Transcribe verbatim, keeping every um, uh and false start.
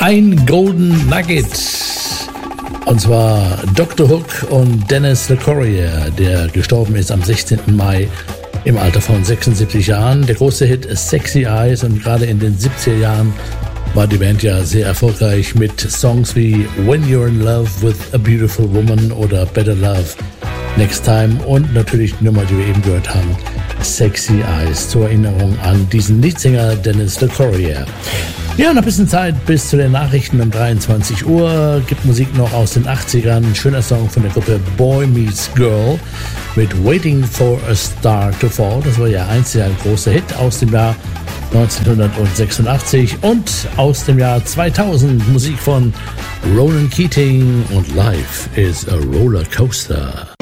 Ein Golden Nugget. Und zwar Doktor Hook und Dennis LeCourier, der gestorben ist am sechzehnten Mai im Alter von sechsundsiebzig Jahren. Der große Hit Sexy Eyes, und gerade in den siebziger Jahren war die Band ja sehr erfolgreich mit Songs wie When You're in Love with a Beautiful Woman oder Better Love Next Time und natürlich die Nummer, die wir eben gehört haben, Sexy Eyes, zur Erinnerung an diesen Leadsänger Dennis LeCourier. Ja, noch ein bisschen Zeit bis zu den Nachrichten um dreiundzwanzig Uhr. Gibt Musik noch aus den achtzigern. Ein schöner Song von der Gruppe Boy Meets Girl mit Waiting for a Star to Fall. Das war ja einst ein großer Hit aus dem Jahr neunzehnhundertsechsundachtzig, und aus dem Jahr zweitausend Musik von Ronan Keating und Life is a Roller Coaster.